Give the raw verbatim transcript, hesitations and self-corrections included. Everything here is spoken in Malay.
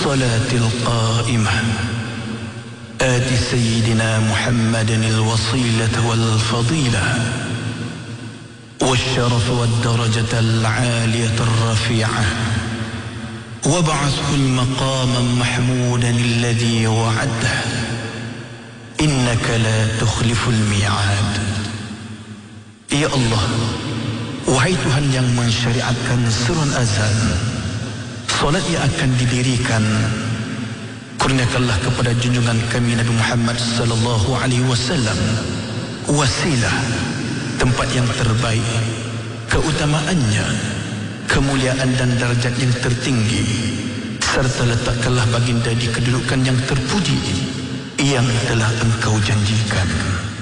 الصلاة القائمة آت سيدنا محمد الوصيلة والفضيلة والشرف والدرجة العالية الرفيعة وابعثه المقاما محمودا الذي وعده إنك لا تخلف الميعاد. Ya Allah, wahai Tuhan yang mensyariatkan surun azan, solat yang akan didirikan, kurniakanlah kepada junjungan kami Nabi Muhammad sallallahu alaihi wasallam wasilah, tempat yang terbaik, keutamaannya, kemuliaan dan darjat yang tertinggi, serta letakkanlah baginda di kedudukan yang terpuji yang telah Engkau janjikan.